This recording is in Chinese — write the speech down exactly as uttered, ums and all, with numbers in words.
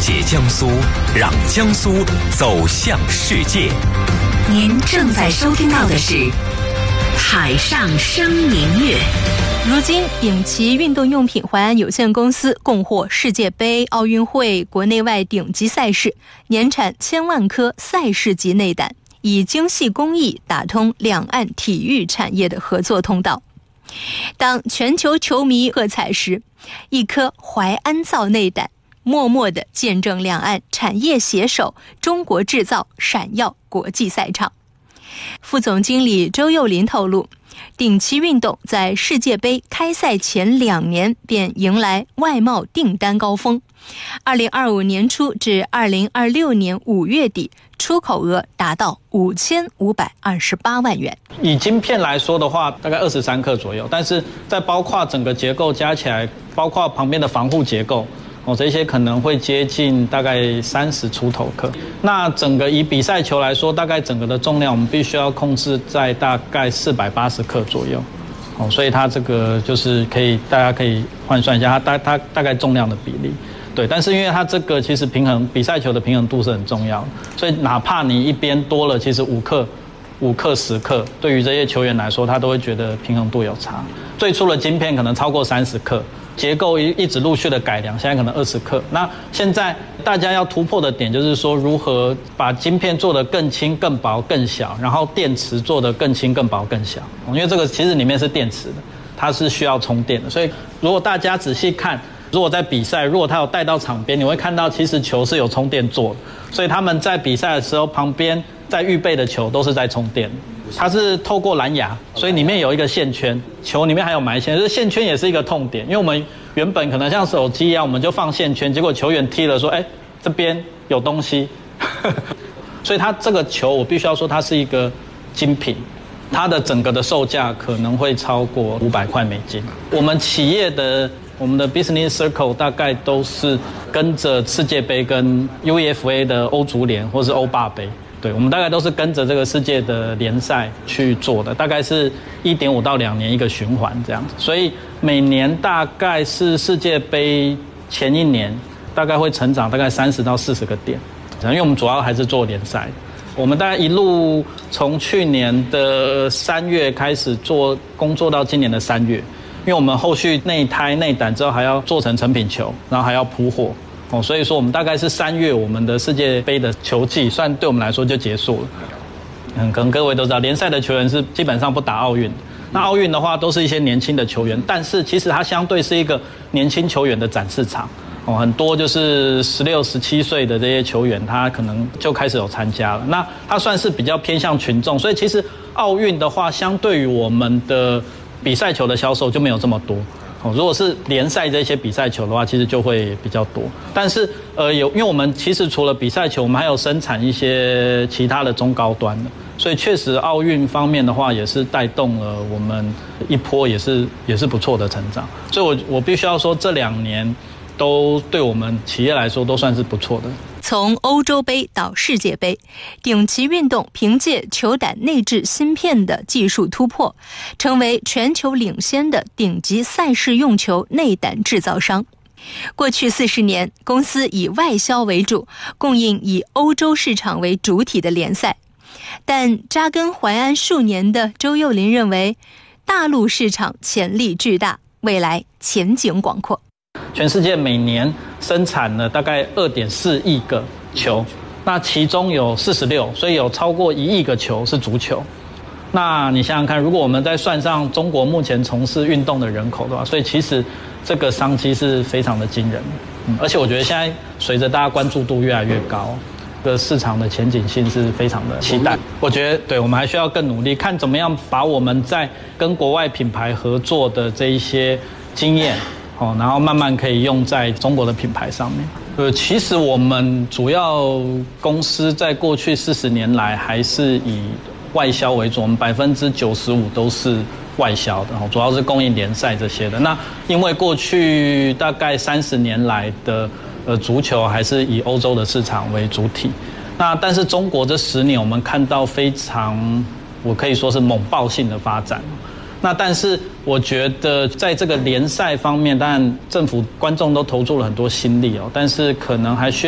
解江苏，让江苏走向世界。 您正在收听到的是《海上生明月》。 如今，顶旗运动用品淮安有限公司共获世界杯、奥运会国内外顶级赛事，年产千万颗赛事级内胆，以精细工艺打通两岸体育产业的合作通道。当全球球迷喝彩时，一颗淮安造内胆默默地见证两岸产业携手，中国制造闪耀国际赛场。副总经理周幼林透露，顶旗运动在世界杯开赛前两年便迎来外贸订单高峰，二零二五年初至二零二六年五月底，出口额达到五千五百二十八万元。 以晶片来说的话，大概二十三克左右，但是在包括整个结构加起来，包括旁边的防护结构，哦，这些可能会接近大概三十出头克。那整个以比赛球来说，大概整个的重量我们必须要控制在大概四百八十克左右。哦，所以它这个就是可以，大家可以换算一下它大它大概重量的比例。对，但是因为它这个其实平衡比赛球的平衡度是很重要的，所以哪怕你一边多了，其实五克、五克、十克，对于这些球员来说，他都会觉得平衡度有差。最初的晶片可能超过三十克。结构一一直陆续的改良，现在可能二十克。那现在大家要突破的点就是说，如何把晶片做得更轻、更薄、更小，然后电池做得更轻、更薄、更小。因为这个其实里面是电池的，它是需要充电的。所以如果大家仔细看，如果在比赛，如果他有带到场边，你会看到其实球是有充电座的。所以他们在比赛的时候，旁边在预备的球都是在充电的。它是透过蓝牙，所以里面有一个线圈，球里面还有埋线，就是线圈也是一个痛点，因为我们原本可能像手机一样，我们就放线圈，结果球员踢了说，哎，这边有东西，所以它这个球我必须要说它是一个精品，它的整个的售价可能会超过五百块美金。我们企业的我们的 business circle 大概都是跟着世界杯跟 U E F A 的欧足联或是欧霸杯。对，我们大概都是跟着这个世界的联赛去做的，大概是一点五到两年一个循环这样子，所以每年大概是世界杯前一年大概会成长大概三十到四十个点，因为我们主要还是做联赛，我们大概一路从去年的三月开始做工作到今年的三月，因为我们后续内胎内胆之后还要做成成品球，然后还要铺货。哦，所以说我们大概是三月，我们的世界杯的球季算对我们来说就结束了。嗯，可能各位都知道，联赛的球员是基本上不打奥运。那奥运的话，都是一些年轻的球员，但是其实它相对是一个年轻球员的展示场。哦，很多就是十六、十七岁的这些球员，他可能就开始有参加了。那他算是比较偏向群众，所以其实奥运的话，相对于我们的比赛球的销售就没有这么多。哦，如果是联赛这些比赛球的话，其实就会比较多。但是，呃，有因为我们其实除了比赛球，我们还有生产一些其他的中高端的，所以确实奥运方面的话，也是带动了我们一波也是也是不错的成长。所以我我必须要说，这两年都对我们企业来说都算是不错的。 从欧洲杯到世界杯，顶旗运动凭借球胆内置芯片的技术突破，成为全球领先的顶级赛事用球内胆制造商。过去四十年，公司以外销为主，供应以欧洲市场为主体的联赛。但扎根淮安数年的周幼林认为，大陆市场潜力巨大，未来前景广阔。 全世界每年生产了大概二点四亿个球，那其中有四十六，所以有超过一亿个球是足球。那你想想看，如果我们再算上中国目前从事运动的人口的话，所以其实这个商机是非常的惊人。嗯，而且我觉得现在随着大家关注度越来越高，这个市场的前景性是非常的期待。我觉得对我们还需要更努力，看怎么样把我们在跟国外品牌合作的这一些经验。哦，然后慢慢可以用在中国的品牌上面。呃，其实我们主要公司在过去四十年来还是以外销为主，我们百分之九十五都是外销的，主要是供应联赛这些的。那因为过去大概三十年来的呃足球还是以欧洲的市场为主体，那但是中国这十年我们看到非常，我可以说是猛爆性的发展。那但是我觉得在这个联赛方面，当然政府观众都投注了很多心力哦，但是可能还需要